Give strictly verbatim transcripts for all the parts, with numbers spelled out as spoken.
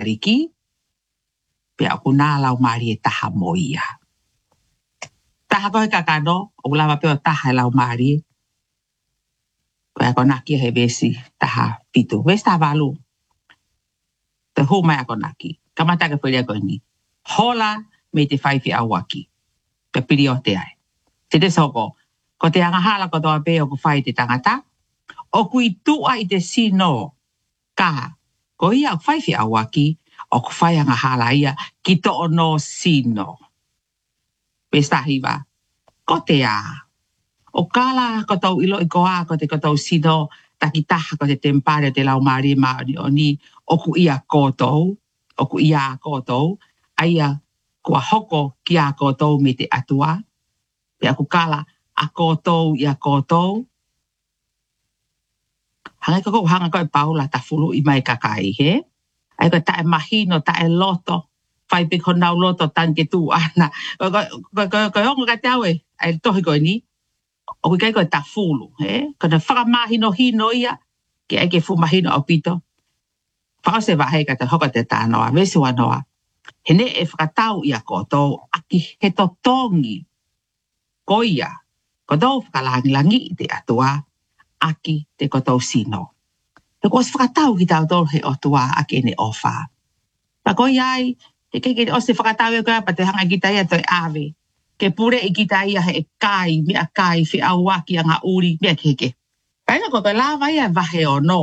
mariki. Pea o kuna lau mari e taha mo ia. Taha koe kakano, o lava peo taha e lau mari. Koe ako naki he besi taha pitu. Wes taha valu. Te hu mai ako naki. Kamata ka pili ako ni. Hola me te whaifi awaki. Pe pili o te ai. Te te soko. Ko te angahala ko toa peo ko whai te tangata. O kui tua i te sino. Ka. Ko ia o whaifi awaki. O ko whai angahala ia. Ki to o no sino. Pesta hiva. Ko te a. O kala ko tau ilo i ko a. Ko te ko tau sino. Taki taha ko te tempare te lau maari maari o ni. O ku ia koutou. O ku ia koutou. Aia kua hoko ki a koutou me te atua. Pea ku kala a koutou i a koutou. Hangai kako hanga koe paula ta fulu i mai kakai he. Ai ko tae mahino, tae loto. Whai pe konau loto tanke tu ana. Ko hongo ka te aue. Ai tohi koe ni. O kui kai koe ta fulu he. Ko na whakamahino hino ia. Ke ai ke fu mahino au pito. Whaka se wahe ka te hoko te tānoa. Vesu anoa. Hene e whakatau i a koutou. Aki he to tongi. Ko ia. Kotou whakalangi langi i te atua. Aki te kotou sino. Te kos whakatau ki tau tolu he otua aki ene ofa. Pa ko iai, te keke o se whakatau e koe pa te hanga ki tai ato e ave. Ke pure i ki tai a he e kai, mea kai, whi awaki anga uri, mea keke. Paina ko koe lawa ia vahe o no.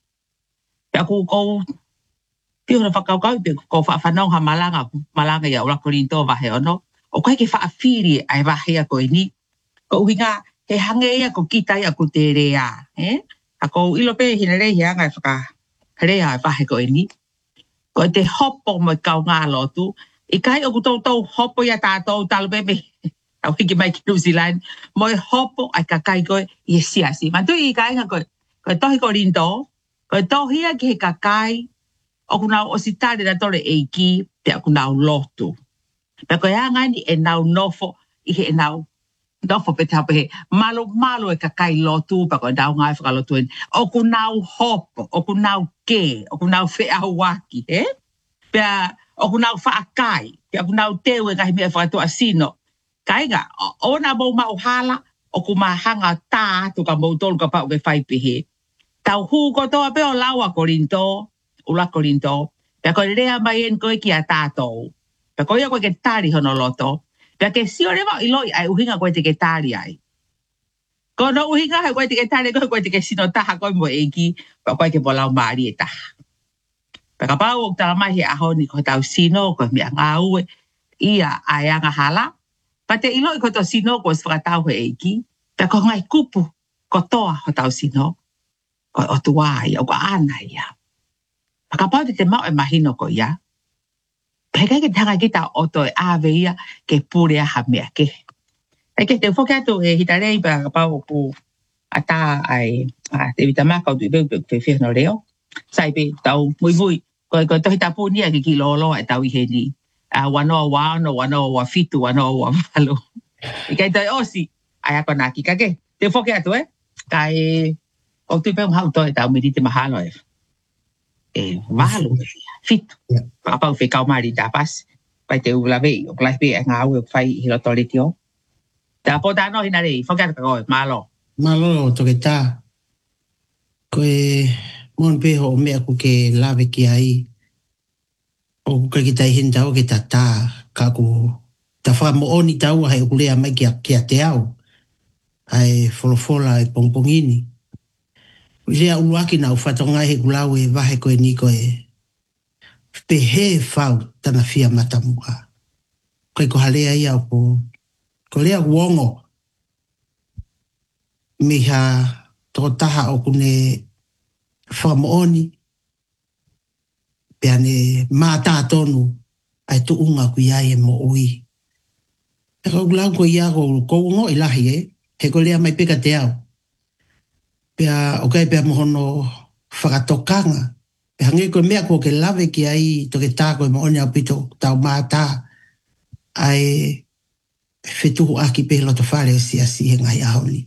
Pea ku kou, pio na whakaukau, pio kou whaafanau ha malanga, malanga ia ura korinto vahe o no. O koe ke whaafiri ai vahe a koe ni. Ko uhinga, he hange ia ko ki tai a ku te rea, eh? Ako ilo pe hina rei hea ngai whaka rea e wahe ko e ni. Ko te hopo mo i kau ngā lotu. I kai o kutou tau hopo ia tātou talu pepe. Au hiki mai ki New Zealand. Mo i hopo ai kakai koe i e siasi. Mantu i kai ngā koe. Koe tohi ko rinto. Koe tohi a ki he kakai. O kunau o si tāre na tore eiki. Pe a kunau lotu. Pe koe a ngai ni e nau nofo. I he e nau. Nofo pe te hape he. Malo malo e kakai lotu. Pa koe nau ngai whakalotu en. O kunau hopo. O kunau ke. O kunau whea waki. He? Pea o kunau whaakai. Pea kunau teu e kahi mea whakatua sino. Kainga. O na mou mau hala. O kumahanga tā. Tuka mou tolu ka pau ke whaipihe. Tau hu ko toa peo laua korinto. Ula korinto. Pea koe rea mai en koe ki a tātou. Pea koe ia koe ke tari hono loto. Pea ke sio rewa i loi ai uhinga koe te ke tari ai. Ko no uhinga hai koe te ke tari koe koe te ke sino taha koe mo eiki. Pea koe ke polau maari e taha. Pea ka pau o tala mai he aho ni koe tau sino koe mea ngā ue. Ia ai anga hala. Pa te ilo i koe tau sino koe swakatau he eiki. Pea koe ngai kupu ko toa ho tau sino. Koe o tuai o ko ana ia. Pea ka pau te te mau e mahino koe ia. Pega ke tanga kita oto e ave ia ke pure ha mea ke. E ke te whoke atu e hitarei pa kapau ku ata ai te vitamaka o tu ipe pe fe no reo. Sai pe tau mui mui ko ko to hita pu ni ke ki lolo e tau i he ni. A wano wano wano wa fitu wano wa malo. I ke te osi ai ako na ki ka ke. Te whoke atu e kai o tu ipe hau to e tau mi te mahalo e. E mahalo e fitu. Apa fe kau mari tapas. Pai te ula vei o klai pe nga u fai hilo toletio. Ta po ta no hinare, foka ka ko malo. Malo to ke ta. Ko e mon pe ho me ku ke lave ki ai. O ku ke tai hin tau ke ta ta ka ku ta fa mo oni tau hai ku le mai ki ki te au. Ai folofola e pongpongini. Ia uluaki na ufatonga he kulau e vahe ko e ni ko e pe he fau tana fia matamua. Koe ko halea ia o ko, ko lea uongo. Miha toko taha o kune whamooni. Pea ne mātā tonu ai tu unga ku iai e mo ui. E kau lau ko ia ko koungo i lahi e, he ko lea mai peka te au. Pea o kai pea mohono whakatokanga. Pe hange ko mea ko ke lave ki ai to ke tā koe maoni au pito tau mātā ai whetuhu aki pe loto whare o si asi he ngai ahoni.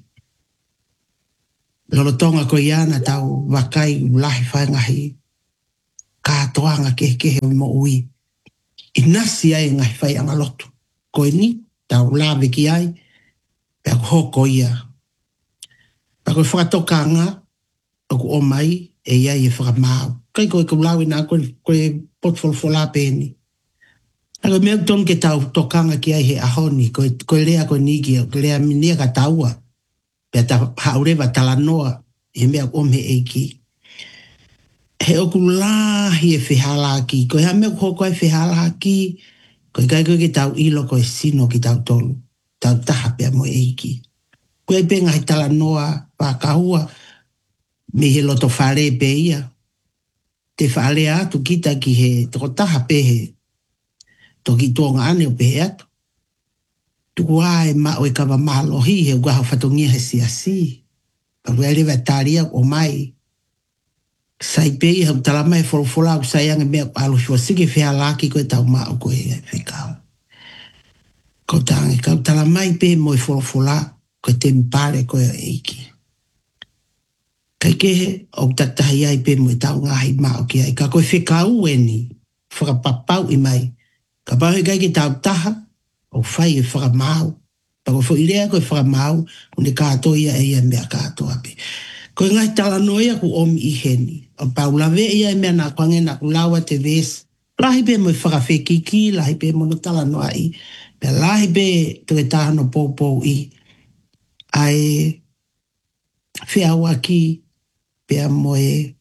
Lolo tonga ko iana tau wakai ulahi whai ngahi katoanga ke ke mo ui. Inasi ai ngai fai anga lotu. Ko ni tau lawe ki ai pe hoko ia. Pa ko whakatokanga o ku o mai e ia i whakamau. Kai koe ku lawe nā koe koe potfolfola pēni. Ako mea ton ke tau tokanga ki ai he ahoni, koe, koe lea koe niki, koe lea minia ka taua. Pea ta haurewa talanoa, he mea om he eiki. He oku lahi e whihala ki, koe ha mea koko e whihala ki, koe kai koe ke tau ilo koe sino ki tau tolu, tau taha pea mo eiki. Koe pe ngai talanoa, whakahua, me he loto whare pe ia. Te whare atu kita ki he, toko taha pe he, toki tonga ane o pehe atu. Tuku ae ma oe kawa mahalohi he ugaha whatongia he siasi. Paru ere wa tāria o mai. Sai pei hau talama he wholofola au sai ange mea alo shua sige whea laki koe tau maa o koe e whekau. Ko tangi kau talamai pe mo e wholofola koe te mpare koe o eiki. Kai kehe o tatahi ai pe mo e tau ngahi maa o ki ai. Ka koe whekau eni whakapapau i mai. Ka pahe kai ki tau taha, o whai e whakamau. Pako fo irea koe whakamau, une kātoa ia e ia mea kātoa pe. Koe ngai tala noia ku omi i heni. O paulawe ia e mea nā kwange nā kulawa te ves. Lahi pe mo e whakawhekiki, lahi pe mo no tala noa i. Pea lahi pe te tāhano pōpō i. Ai whiaua ki, pea mo e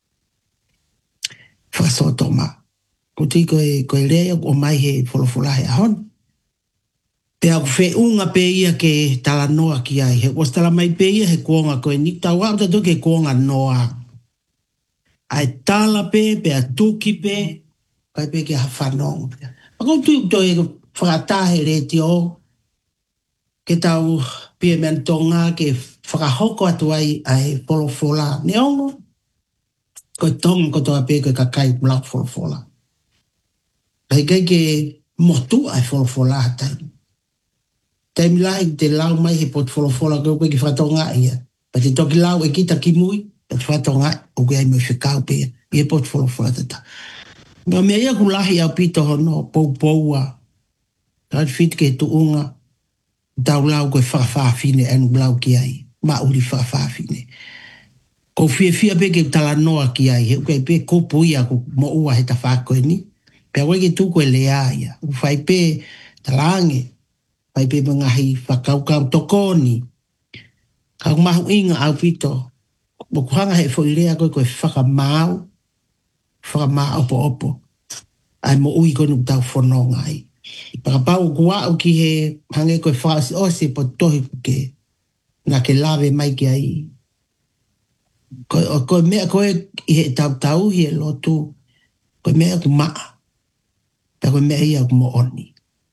whakasotoma. Ko ti koe, koe rea o mai he wholofula he ahon. Pea ku whe unga pe ia ke tala noa ki ai. He was tala mai pe ia he kuonga koe ni tau au tatu ke kuonga noa. Ai tala pe, pea tuki pe, kai pe ke hawhanong. Ako tu to e whakatahe re ti o, ke tau pia mean tonga ke whakahoko atu ai ai wholofula. Ne ongo, koe tonga kotoa pe koe kakai mlau wholofula. Kai kai ke motu ai wholofola hatai. Taimi lai te lau mai he pot wholofola koe koe ki whatonga ia. Pa te toki lau e kita ki mui, pa te whatonga o koe ai mo whikau pe ia. I he pot wholofola tata. Ngā mea ia ku lahi au pito hono, pou poua. Kai whit ke tu unga, tau lau koe whakawhawhine anu lau ki ai. Ma uri whakawhawhine. Ko fia fia pe ke tala noa ki ai. He koe pe kupu ia ku mo ua he ta whakoe ni. Pea koe ke tuku e lea ia. Whai pe talange. Whai pe mangahi whakaukau tokoni. Kau mahu inga au pito. Mo kuhanga he fo ilea koe koe whakamau. Whakamau opo opo. Ai mo ui koe nuk tau whanonga ai. Pakapau kua au ki he hange koe whaasi ose po tohi ke. Nga ke lawe mai ki ai. Koe, koe mea koe i he tau tau hi e lotu. Koe mea ku maa. Pea koe mea ia mo oni.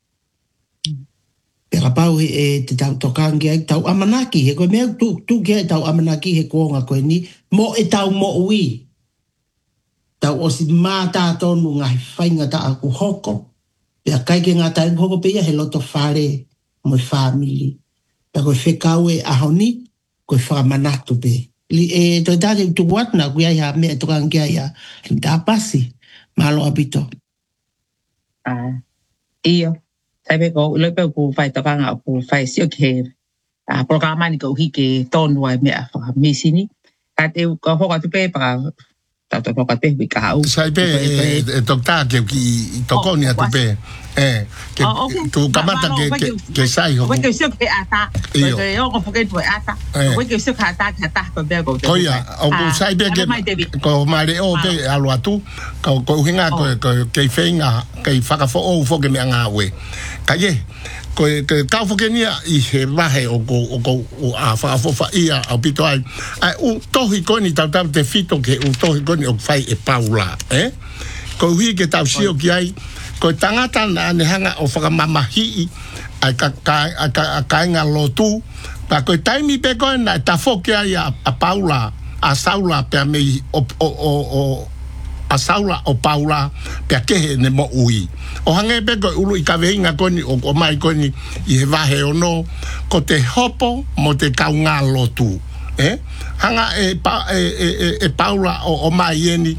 Pea kapau he e te tau tokangi ai, tau amanaki, he koe mea tu, tu kia e tau amanaki he kuonga koe ni, mo e tau mo ui. Tau osi mā tātonu ngahi whainga ta aku hoko, pea kaike ngā tai hoko pea he loto whare mo i whamili. Pea koe whekau e ahoni, koe whamanatu pe. Li e toi tāte tu watna, kui ai ha mea tokangi ai ha, li tā pasi, malo apito. Ah, iyo. Sabi ko, uloy pa ko fai tokanga ko fai siyo ke ah programa ni ko hike tonu ai mea fa misi ni. At e ko hoka tu pe pa ta to hoka pe bi ka u. Sai pe e tokta ke ki tokoni atu pe. Eh, que tu kamata que que que sai ho. Porque se que ata. Porque eu ko porque tu ata. Porque se que ata ata ko be ko. Oia, o sai pe que ko mare o ke alo atu, ko ko hinga ko ke fenga, ke faka fo o fo que me anga we. Kaye, ko ke ka fo que ni i he bahe o ko o ko a fa fo fa ia o pito ai. Ai u tohi ko ni tau tau te fito que u tohi ko ni o fai e Paula, eh? Ko hi ke tau sio ki ai. Ko tangata na hanga o whakamamahi ai ka ka ka ka nga lotu pa ko taimi pe ko na ta fokia ia a Paula a Saula pe me o o o a Saula o Paula pe ke ne mo ui o hange pe ko ulu i ka veinga ko ni o mai ko ni i he vahe o no ko te hopo mo te kaunga lotu eh hanga e pa e e, e Paula o o mai eni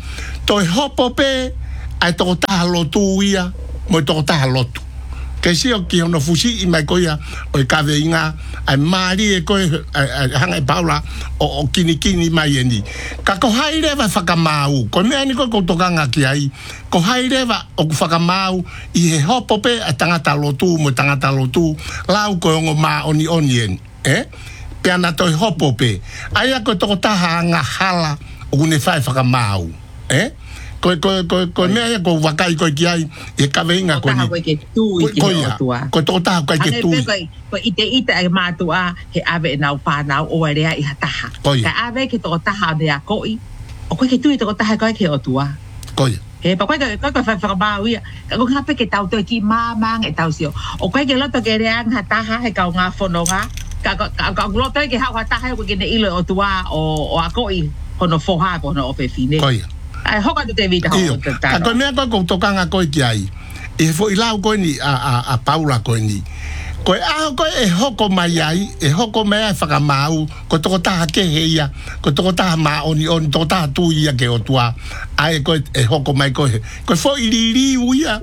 toi hopo pe ai to ta lotu ia mo to ta lotu ke si o ki ono fusi i mai koia o ka veinga ai mari e ko hanga paula o o kini kini mai ni ka ko haire va whakamau ko me ani ko ko tokanga ki ai ko haire va o whakamau i he hopo pe a tangata lotu mo tangata lotu lau ko ngo ma oni onien eh pe ana to hopo pe ai ko to ta hanga hala o ne fai whakamau eh ko ko ko ko me ko wakai ko ki ai e ka venga ko ni ko ke tu i ki otua ko to ta ko ke tu ko ite ite ai matua he ave na pa na o area i hataha ka ave ke to ta de a ko i o ko ke tu i to ta ko ke otua ko he pa ko ko ko fa fa ba wi ka ko hape ke tau to ki ma ma e tau sio o ko ke lo to ke rea hataha he ka nga fononga ka ka ka lo to ke ha hataha ko ke ne ilo otua o o a ko i kono foha kono o pe fine ko ai hoka te vita ho ta ko me ko to kanga ko ki ai e fo ilau ko ni a a a Paula ko ni ko a ko e hoko mai ai e hoko mai fa mau ko to ta ke heia ko to ta ma oni on to ta tu ia ke o tua ai ko e hoko mai ko ko fo iliri uia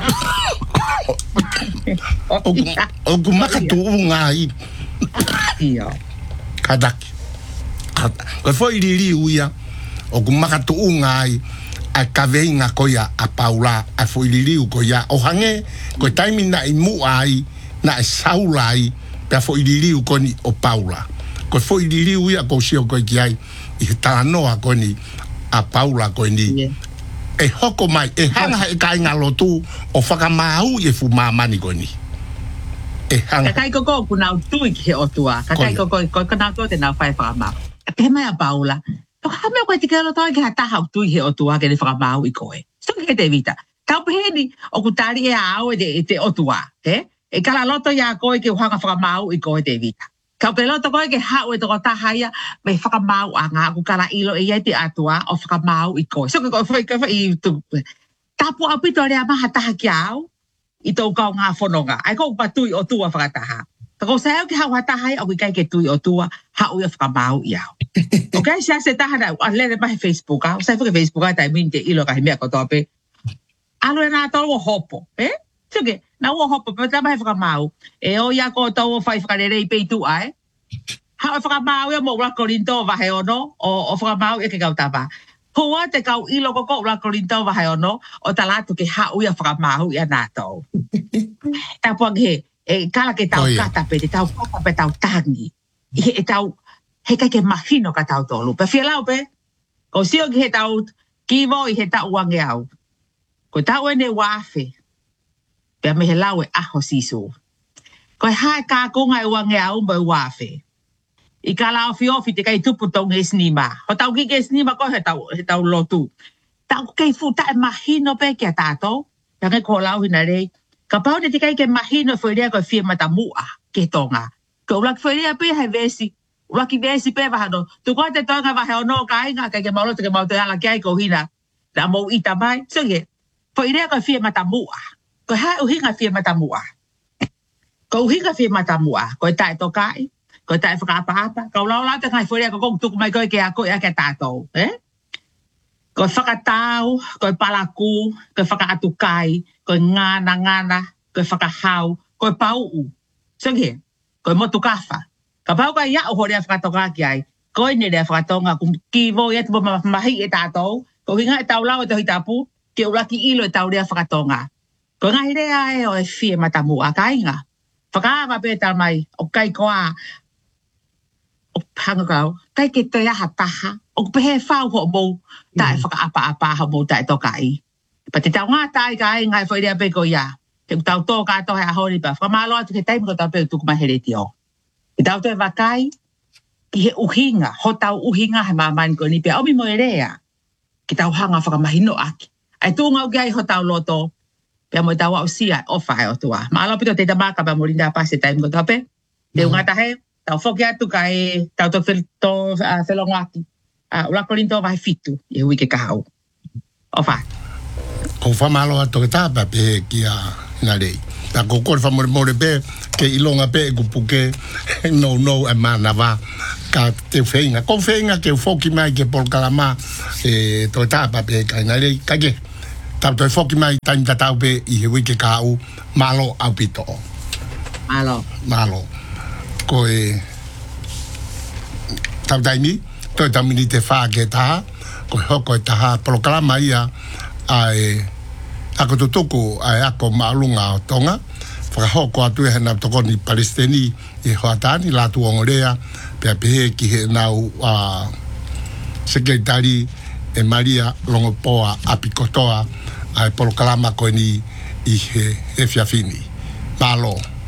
o ku maka tu ngai ia kadak ko fo iliri uia o ku maka tu ngai a kaveinga ko ya a Paula a fo iliri ko ya o hange ko timing na imu ai na saulai pe fo iliri ko ni o Paula ko fo iliri ia ko sio ko ki ai i ta no ko ni a Paula ko ni yeah. E hoko mai e hanga e kai ngalo tu o whakamau e fu mamani ko ni e hanga kai ko ko kuna tu ki o tua kai ko ko ko na to te na fai whakamau pe mai a Paula to ha me ko te kelo to ki hata ha tu he o tua ke le whakamau i koe so ke te vita tau peheni o kutari e ao e te o tua he e kala loto ya koe ke hanga whakamau i koe te vita kau ke loto koe ke hao e toko tahaya me whakamau a ngā ku kala ilo e iai te atua o whakamau i koe so ke koe whai koe i tu tapu au pito rea maha taha ki au i tau kau ngā whanonga ai kou patui o tua whakataha tako sa au ki hao hatahai au ki kai ke tui o tua hao i a whakamau i au ok sia se taha na a lere mahe Facebook au sa fuke Facebook au tai min te ilo ka he mea kotoa pe alo e nā tolo o hopo eh Tuke, na ua hopo, pe tama he whakamau. E o ia ko tau o whai whakarere i peitu ai. Ha o whakamau ia mo urakorinto vahe ono, o, o whakamau ia ke kau tapa. Hua te kau ilo koko urakorinto vahe ono, o talatu ke hau ia whakamau ia nātou. Tapuang he, e kala ke tau katape, te tau katape tau tangi. I he tau, he kai ke mahino ka tau tolu. Pe fia lau pe, ko sio ki he tau kivo i he tau wange au. Ko tau ene wafe. Pea me he lau e aho sisu. Ko e hae kā konga e wange au mo e wafe. I ka lao fiofi te kai tupu tau nge snima. Ho tau ki ke snima ko he tau, he tau lotu. Tau kei fu ta e mahino pe kia tātou. Pea nge ko lau hina rei. Ka pau te kai ke mahino fo rea ko e fia mata mua ke tonga. Ko ulaki fo rea pe hai vesi. Ulaki vesi pe vahano. Tu koe te tonga vahe ono ka inga kai ke mauloto ke mauto ala kia i ko hina. Na mou ita mai. So ye, fo rea ko e fia mata mua. Ko hae uhinga fia matamua. Ko uhinga fia matamua. Ko e tae tokai. Ko e tae whakaapa-apa. Ko lau lau te ngai whuria ko kong tuku mai koe ke a koe a ke tātou. Eh? Ko e whakatau. Ko e palaku. Ko e whakaatukai. Ko e ngana ngana. Ko e whakahau. Ko e pau'u. So ke? Ko e motu kafa. Ka pau ka ia uho rea whakatoka ki ai. Ko e ne rea whakatonga. Kum kivo ia tupo mahi e tātou. Ko hinga e tau lau e tohi tapu. Ke uraki ilo e tau rea whakatonga. Ko ngai rea e o e fie matamu a kainga. Whakaanga pētā mai o kai koa o hanga kau. Kai ke te aha taha. O pehe whau ho mou. Ta e whakaapa-apa ha mou ta e toka i. Pa te tau ngā tai ka e ngai whairea pe ko ia. Te tau tō kāto hea hori pa. Whamalo atu ke taimi ko tau pe tuku mai here ti o. Te tau tō e wakai. Ki he uhinga. Ho tau uhinga he mamani ko ni pe. Omi mo e rea. Ki tau hanga whakamahino aki. Ai tū ngau ki ai ho tau loto. Pea mo tawa o sia o whae o tua. Ma alo pito te tamaka pa morinda pa se taimi ko tape. Te unga tahe, tau whoki atu ka e tau to whelongoaki. Ula korinto wahe fitu i hui ke kahau. O whae. Ko whamalo atu ke tāpa pe ki a nga rei. Ta ko kore whamore more pe ke ilonga pe e kupuke no no e mana wa. ka te whenga. Ko whenga ke whoki mai ke polkalama e toi tāpa pe kai nare kage. Tau toi whoki mai taini tatau pe i he wike ka au malo au pito. Malo. Malo. Ko e tau taimi, toi tamini te wha ke taha, ko e hoko e taha polkalama ia a e ako tutuku a e ako maalunga o tonga, whakahoko atu e hana tokoni Palestini e hoatani, lātu ongorea, pia pehe ki he nau a sekretari e Maria Longopoa Apikotoa a e polokalama koe ni i he, he fiafini. Malo.